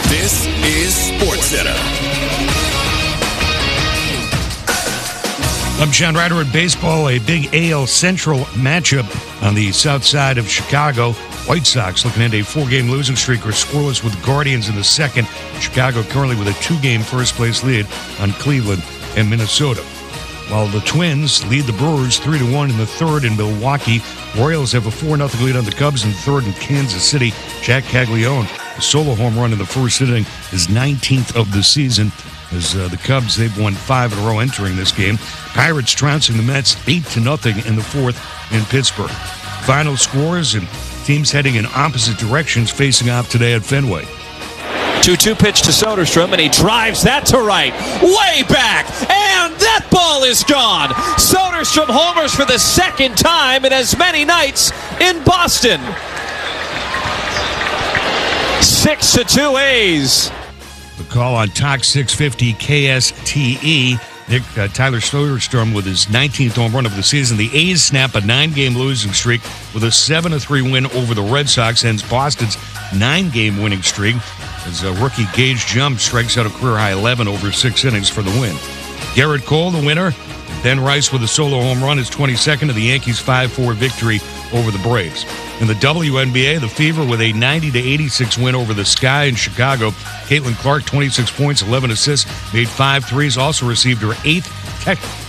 This is SportsCenter. I'm John Ryder at baseball. A big AL Central matchup on the south side of Chicago. White Sox looking at a 4-game losing streak or scoreless with the Guardians in the second. Chicago currently with a 2-game first-place lead on Cleveland and Minnesota. While the Twins lead the Brewers 3-1 in the third in Milwaukee. Royals have a 4-0 lead on the Cubs in the third in Kansas City. Jack Caglione, a solo home run in the first inning, his 19th of the season. As the Cubs, they've won 5 in a row entering this game. Pirates trouncing the Mets 8-0 in the fourth in Pittsburgh. Final scores and teams heading in opposite directions facing off today at Fenway. 2-2 pitch to Soderstrom, and he drives that to right, way back, and that ball is gone. Soderstrom homers for the second time in as many nights in Boston. 6-2 A's. The call on Talk 650 KSTE. Tyler Soderstrom with his 19th home run of the season. The A's snap a 9-game losing streak with a 7-3 win over the Red Sox, ends Boston's 9-game winning streak as rookie Gage Jump strikes out a career-high 11 over 6 innings for the win. Garrett Cole, the winner. Ben Rice with a solo home run, his 22nd of the Yankees' 5-4 victory over the Braves. In the WNBA, the Fever with a 90-86 win over the Sky in Chicago. Caitlin Clark, 26 points, 11 assists, made 5 threes, also received her 8th